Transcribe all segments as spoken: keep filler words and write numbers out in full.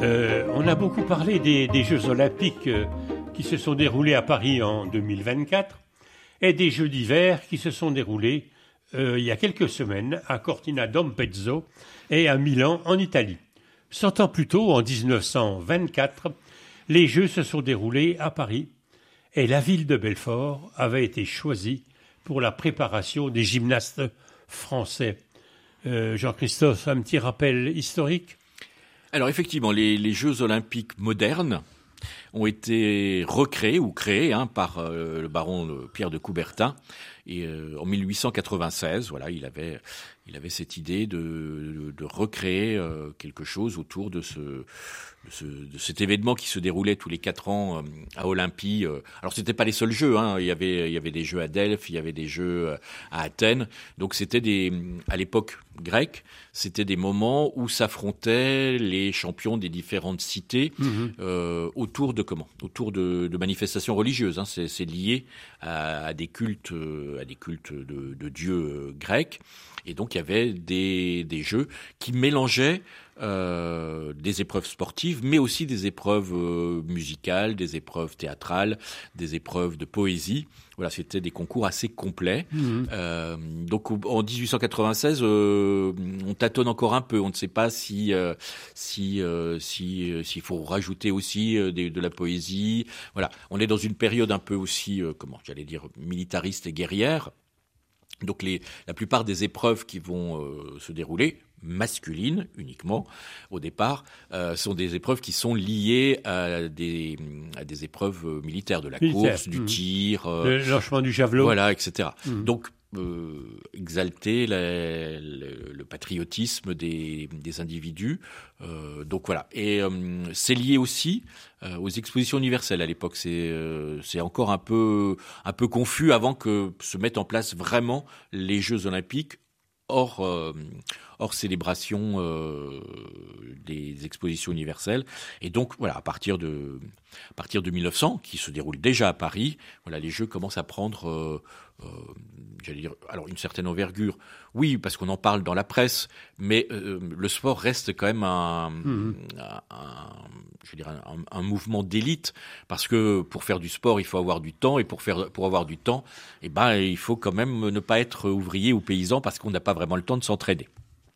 Euh, on a beaucoup parlé des, des Jeux Olympiques euh, qui se sont déroulés à Paris en deux mille vingt-quatre et des Jeux d'hiver qui se sont déroulés euh, il y a quelques semaines à Cortina d'Ampezzo et à Milan en Italie. Cent ans plus tôt, en dix-neuf cent vingt-quatre, les Jeux se sont déroulés à Paris et la ville de Belfort avait été choisie pour la préparation des gymnastes français. Euh, Jean-Christophe, un petit rappel historique ? Alors effectivement, les, les Jeux olympiques modernes ont été recréés ou créés hein, par euh, le baron euh, Pierre de Coubertin et, euh, en mille huit cent quatre-vingt-seize. Voilà, il avait, il avait cette idée de, de, de recréer euh, quelque chose autour de ce, de ce, de cet événement qui se déroulait tous les quatre ans euh, à Olympie. Euh. Alors c'était pas les seuls Jeux, hein. Il y avait, il y avait des Jeux à Delphes, il y avait des Jeux euh, à Athènes. Donc c'était des, à l'époque grecque, c'était des moments où s'affrontaient les champions des différentes cités mmh. euh, autour de comment Autour de, de manifestations religieuses. Hein. C'est, c'est lié à, à des cultes, à des cultes de, de dieux grecs. Et donc il y avait des, des jeux qui mélangeaient euh, des épreuves sportives, mais aussi des épreuves euh, musicales, des épreuves théâtrales, des épreuves de poésie. Voilà, c'était des concours assez complets. Mmh. Euh, donc en dix-huit cent quatre-vingt-seize, euh, on tâtonne encore un peu. On ne sait pas si euh, si euh, si euh, s'il faut rajouter aussi euh, de, de la poésie. Voilà, on est dans une période un peu aussi, euh, comment j'allais dire, militariste et guerrière. Donc les, la plupart des épreuves qui vont euh, se dérouler, masculines uniquement au départ, euh, sont des épreuves qui sont liées à des, à des épreuves militaires, de la Militaire. course, du mmh. tir, euh, le lancement du javelot, voilà, et cetera. Mmh. Donc euh, exalter la, le, le patriotisme des, des individus. Euh, donc voilà. Et euh, c'est lié aussi euh, aux expositions universelles à l'époque. C'est, euh, c'est encore un peu, un peu confus avant que se mettent en place vraiment les Jeux olympiques hors, euh, hors célébration euh, des expositions universelles. Et donc voilà, à partir de, à partir de mille neuf cents, qui se déroule déjà à Paris, voilà, les Jeux commencent à prendre euh, Euh, j'allais dire, alors une certaine envergure, oui, parce qu'on en parle dans la presse, mais euh, le sport reste quand même un, mmh. un, un, je veux dire, un, un mouvement d'élite, parce que pour faire du sport, il faut avoir du temps, et pour faire, pour avoir du temps, eh ben, il faut quand même ne pas être ouvrier ou paysan, parce qu'on n'a pas vraiment le temps de s'entraîner.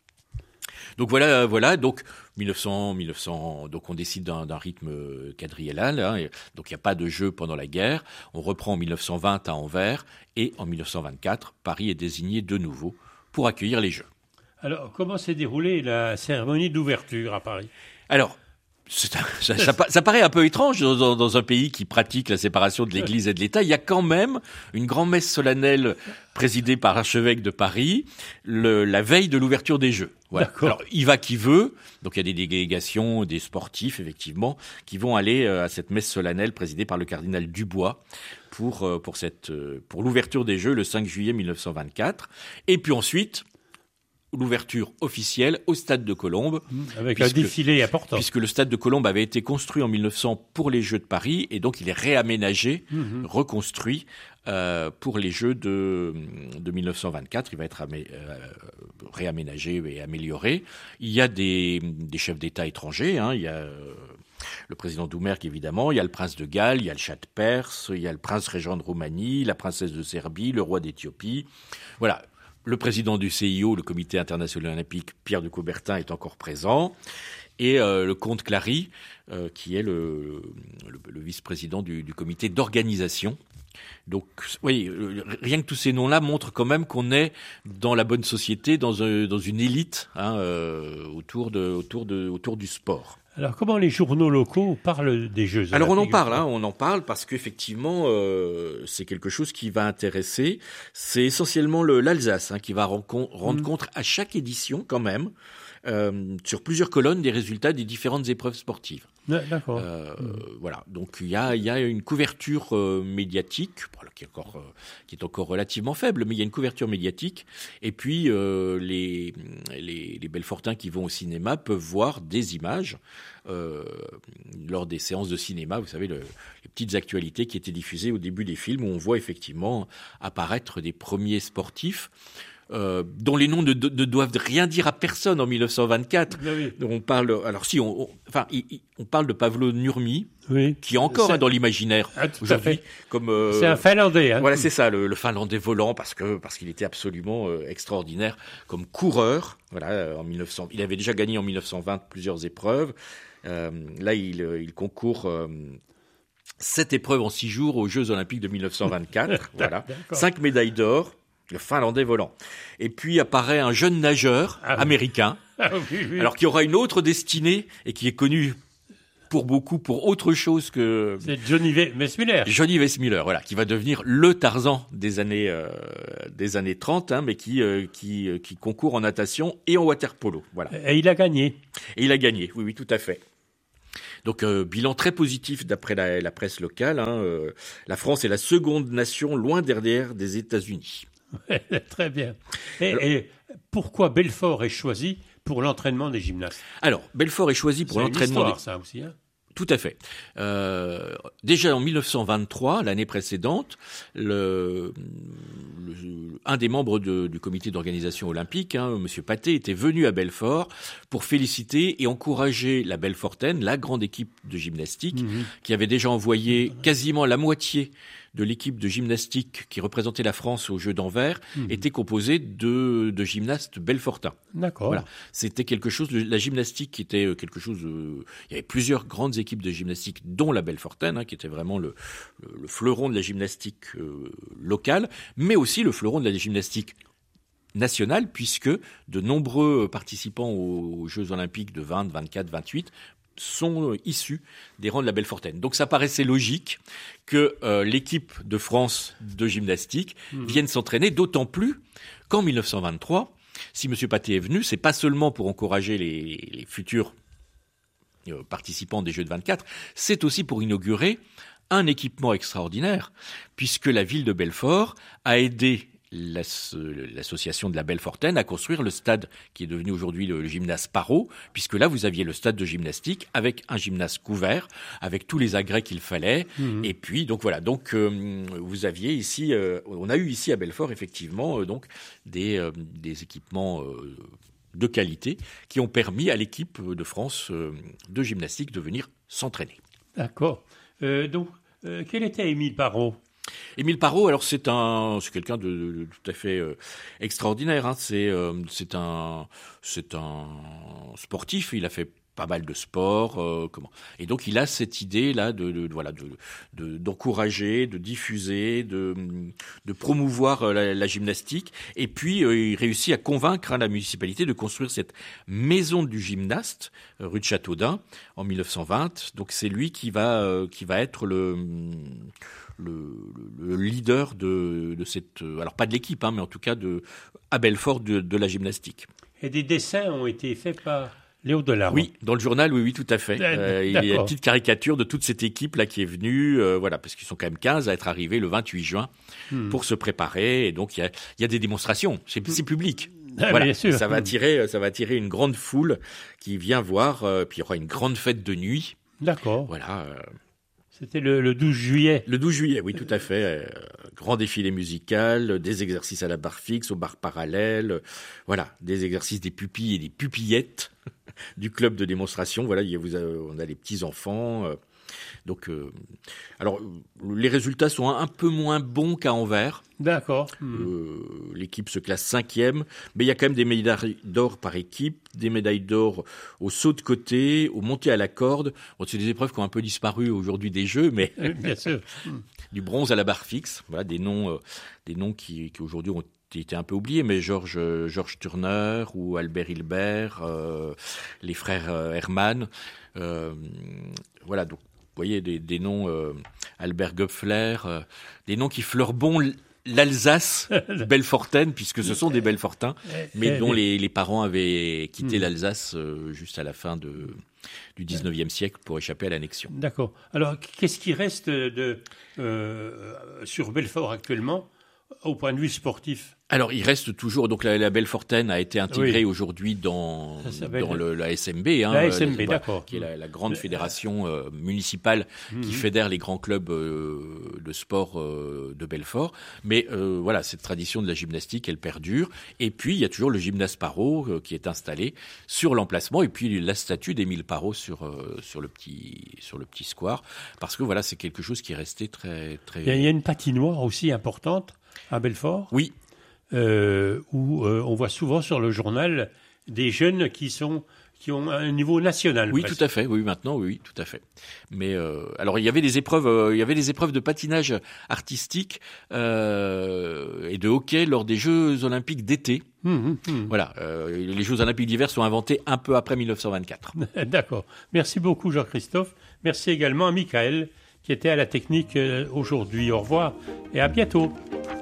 Donc voilà, voilà. Donc mille neuf cents, mille neuf cents. Donc on décide d'un, d'un rythme quadriennal. Hein, et donc il n'y a pas de jeu pendant la guerre. On reprend en mille neuf cent vingt à Anvers et en mille neuf cent vingt-quatre, Paris est désigné de nouveau pour accueillir les Jeux. Alors comment s'est déroulée la cérémonie d'ouverture à Paris ? Alors. C'est un, ça, ça, ça paraît un peu étrange dans, dans un pays qui pratique la séparation de l'Église et de l'État. Il y a quand même une grand-messe solennelle présidée par l'archevêque de Paris le, la veille de l'ouverture des Jeux. Voilà. Alors, il va qui veut. Donc, il y a des délégations, des sportifs, effectivement, qui vont aller à cette messe solennelle présidée par le cardinal Dubois pour, pour, cette, pour l'ouverture des Jeux le cinq juillet mille neuf cent vingt-quatre. Et puis ensuite, l'ouverture officielle au stade de Colombes. Avec puisque, un défilé important. Puisque le stade de Colombes avait été construit en mille neuf cents pour les Jeux de Paris et donc il est réaménagé, mmh. reconstruit euh, pour les Jeux de, de mille neuf cent vingt-quatre. Il va être amé, euh, réaménagé et amélioré. Il y a des, des chefs d'État étrangers. Hein. Il y a euh, le président Doumergue, évidemment. Il y a le prince de Galles, il y a le Shah de Perse, il y a le prince régent de Roumanie, la princesse de Serbie, le roi d'Éthiopie. Voilà. Le président du C I O, le Comité international olympique, Pierre de Coubertin, est encore présent. Et euh, le comte Clary, euh, qui est le, le, le vice-président du, du comité d'organisation. Donc, oui, rien que tous ces noms-là montrent quand même qu'on est dans la bonne société, dans, un, dans une élite hein, euh, autour, de, autour, de, autour du sport. Alors, comment les journaux locaux parlent des Jeux olympiques ? Alors, on en parle, hein, on en parle parce qu'effectivement, euh, c'est quelque chose qui va intéresser. C'est essentiellement le, l'Alsace hein, qui va rencon- rendre mmh. compte à chaque édition, quand même, euh, sur plusieurs colonnes, des résultats des différentes épreuves sportives. D'accord. Euh, mmh. Voilà. Donc il y a, il y a une couverture euh, médiatique bon, qui, est encore, euh, qui est encore relativement faible, mais il y a une couverture médiatique. Et puis euh, les, les, les Belfortins qui vont au cinéma peuvent voir des images euh, lors des séances de cinéma. Vous savez, le, les petites actualités qui étaient diffusées au début des films où on voit effectivement apparaître des premiers sportifs. euh, dont les noms ne, ne doivent rien dire à personne en mille neuf cent vingt-quatre. Oui. On parle, alors si, on, on, enfin, il, il, on parle de Pavlo Nurmi, oui. qui est encore hein, dans l'imaginaire ah, aujourd'hui. Comme, euh, c'est un Finlandais. Hein. Voilà, c'est ça, le, le Finlandais volant, parce que parce qu'il était absolument euh, extraordinaire comme coureur. Voilà, euh, en mille neuf cents, il avait déjà gagné en mille neuf cent vingt plusieurs épreuves. Euh, là, il, il concourt. Euh, Sept épreuves en six jours aux Jeux Olympiques de mille neuf cent vingt-quatre. Voilà. Cinq médailles d'or, le Finlandais volant. Et puis apparaît un jeune nageur ah, américain, ah, oui, oui. alors qui aura une autre destinée et qui est connu pour beaucoup pour autre chose que... C'est Johnny Weissmuller. Johnny Weissmuller, voilà, qui va devenir le Tarzan des années, euh, des années trente, hein, mais qui, euh, qui, euh, qui concourt en natation et en water-polo. Voilà. Et il a gagné. Et il a gagné, oui, oui, tout à fait. Donc, euh, bilan très positif d'après la, la presse locale. Hein, euh, la France est la seconde nation loin derrière des États-Unis. Très bien. Et, Alors, et pourquoi Belfort est choisi pour l'entraînement des gymnastes? Alors, Belfort est choisi pour C'est l'entraînement une histoire, des... ça aussi, hein. Tout à fait. Euh, déjà en mille neuf cent vingt-trois, l'année précédente, le, le, un des membres de, du comité d'organisation olympique, hein, Monsieur Pathé, était venu à Belfort pour féliciter et encourager la Belfortaine, la grande équipe de gymnastique, mmh. qui avait déjà envoyé quasiment la moitié de l'équipe de gymnastique qui représentait la France aux Jeux d'Anvers, mmh. était composée de, de gymnastes belfortins. D'accord. Voilà. C'était quelque chose, la gymnastique qui était quelque chose, euh, il y avait plusieurs grandes équipes de gymnastique, dont la Belfortaine, hein, qui était vraiment le, le, le fleuron de la gymnastique euh, locale, mais aussi le fleuron de la gymnastique nationale, puisque de nombreux participants aux, aux Jeux Olympiques de vingt, vingt-quatre, vingt-huit sont issus des rangs de la Belfortaine. Donc ça paraissait logique que euh, l'équipe de France de gymnastique mmh. vienne s'entraîner, d'autant plus qu'en mille neuf cent vingt-trois, si M. Pathé est venu, c'est pas seulement pour encourager les, les futurs euh, participants des Jeux de vingt-quatre, c'est aussi pour inaugurer un équipement extraordinaire, puisque la ville de Belfort a aidé l'association de la Belfortaine à construire le stade qui est devenu aujourd'hui le, le gymnase Parrot, puisque là vous aviez le stade de gymnastique avec un gymnase couvert, avec tous les agrès qu'il fallait, mmh. et puis donc voilà, donc euh, vous aviez ici, euh, on a eu ici à Belfort effectivement euh, donc des, euh, des équipements euh, de qualité qui ont permis à l'équipe de France euh, de gymnastique de venir s'entraîner. D'accord. Euh, donc euh, quel était Émile Parrot ? Émile Parrot, alors c'est un, c'est quelqu'un de, de, de tout à fait euh, extraordinaire. Hein. C'est, euh, c'est un, c'est un sportif. Il a fait pas mal de sport, euh, comment. Et donc il a cette idée là de, de, de voilà, de, de, d'encourager, de diffuser, de, de promouvoir la, la gymnastique. Et puis euh, il réussit à convaincre hein, la municipalité de construire cette maison du gymnaste euh, rue de Châteaudun en mille neuf cent vingt. Donc c'est lui qui va, euh, qui va être le Le, le leader de, de cette, alors pas de l'équipe, hein, mais en tout cas de, à Belfort de, de la gymnastique. Et des dessins ont été faits par Léo Delard. Oui, dans le journal, oui, oui, tout à fait. Euh, il y a une petite caricature de toute cette équipe là qui est venue, euh, voilà, parce qu'ils sont quand même quinze à être arrivés le vingt-huit juin hmm. pour se préparer. Et donc il y a, il y a des démonstrations, c'est, c'est public. Ah, voilà, bien sûr. Ça va attirer, ça va attirer une grande foule qui vient voir. Euh, puis il y aura une grande fête de nuit. D'accord. Voilà. Euh, C'était le, le douze juillet. Le douze juillet, oui, tout à fait. Euh, grand défilé musical, des exercices à la barre fixe, aux barres parallèles, euh, voilà, des exercices des pupilles et des pupillettes du club de démonstration. Voilà, il y a, vous avez, on a les petits enfants. Euh, donc, euh, alors, les résultats sont un, un peu moins bons qu'à Anvers. D'accord. Euh, l'équipe se classe cinquième, mais il y a quand même des médailles d'or par équipe, des médailles d'or au saut de côté, au monté à la corde. Bon, c'est des épreuves qui ont un peu disparu aujourd'hui des Jeux, mais bien sûr. Du bronze à la barre fixe. Voilà, des noms, euh, des noms qui, qui aujourd'hui ont été un peu oubliés, mais Georges Georges Turner ou Albert Hilbert, euh, les frères euh, Hermann. Euh, voilà, donc vous voyez des, des noms, euh, Albert Goepfler, euh, des noms qui fleurent bon l'Alsace belfortaine, puisque ce sont des Belfortins, mais dont les, les parents avaient quitté l'Alsace euh, juste à la fin de, du dix-neuvième siècle pour échapper à l'annexion. D'accord. Alors, qu'est-ce qui reste de, euh, sur Belfort actuellement au point de vue sportif? Alors, il reste toujours, donc la, la Belfortaine a été intégrée Oui. aujourd'hui dans, dans le... le, la S M B, hein, la S M B, euh, d'accord. Qui est la, la grande fédération euh, municipale mmh. qui fédère les grands clubs euh, de sport euh, de Belfort. Mais euh, voilà, cette tradition de la gymnastique, elle perdure. Et puis, il y a toujours le gymnase Parot euh, qui est installé sur l'emplacement. Et puis, la statue d'Émile Parot sur, euh, sur, le petit, sur le petit square. Parce que voilà, c'est quelque chose qui est resté très... très... Il y a, il y a une patinoire aussi importante à Belfort. Oui. Euh, où euh, on voit souvent sur le journal des jeunes qui sont qui ont un niveau national. Oui, presque. tout à fait. Oui, maintenant, oui, tout à fait. Mais euh, alors, il y avait des épreuves, euh, il y avait des épreuves de patinage artistique euh, et de hockey lors des Jeux Olympiques d'été. Mmh, mmh, mmh. Voilà, euh, les Jeux Olympiques d'hiver sont inventés un peu après mille neuf cent vingt-quatre. D'accord. Merci beaucoup, Jean-Christophe. Merci également à Michael qui était à la technique aujourd'hui. Au revoir et à bientôt.